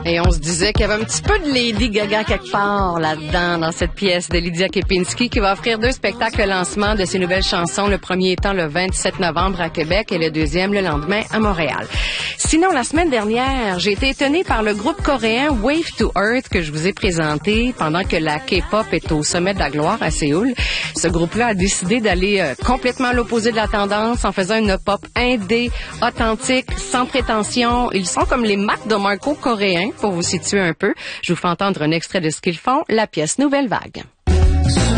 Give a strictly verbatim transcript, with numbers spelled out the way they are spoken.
Et on se disait qu'il y avait un petit peu de Lady Gaga quelque part là-dedans, dans cette pièce de Lydia Kepinski, qui va offrir deux spectacles lancement de ses nouvelles chansons. Le premier étant le vingt-sept novembre à Québec et le deuxième le lendemain à Montréal. Sinon, la semaine dernière, j'ai été étonnée par le groupe coréen Wave to Earth que je vous ai présenté pendant que la K-pop est au sommet de la gloire à Séoul. Ce groupe-là a décidé d'aller euh, complètement à l'opposé de la tendance en faisant une pop indé, authentique, sans prétention. Ils sont comme les Mac de Marco coréens, pour vous situer un peu. Je vous fais entendre un extrait de ce qu'ils font, la pièce Nouvelle Vague.